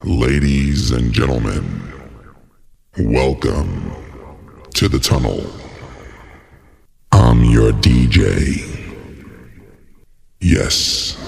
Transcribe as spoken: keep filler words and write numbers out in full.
Ladies and gentlemen, welcome to the tunnel. I'm your D J. Yes,